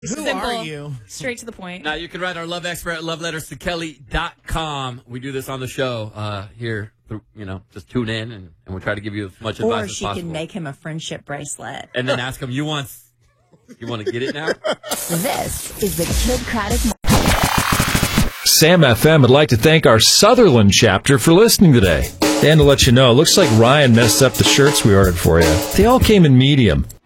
Who Simple, are you? Straight to the point. Now, you can write our love expert at loveletterstokelly.com. We do this on the show here. Just tune in, and we'll try to give you as much advice as possible. Or she can make him a friendship bracelet. And then ask him, you want to get it now? This is the Kid Craddock. Sam FM would like to thank our Sutherland chapter for listening today. And to let you know, it looks like Ryan messed up the shirts we ordered for you. They all came in medium.